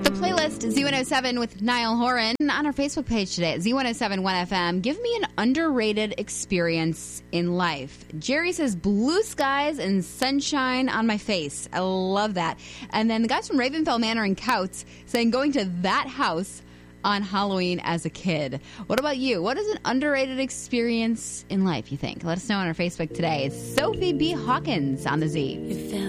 The playlist Z107 with Niall Horan on our Facebook page today at Z1071FM. Give me an underrated experience in life. Jerry says blue skies and sunshine on my face. I love that. And then the guys from Ravenfell Manor in Couts saying going to that house on Halloween as a kid. What about you? What is an underrated experience in life, you think? Let us know on our Facebook today. It's Sophie B. Hawkins on the Z.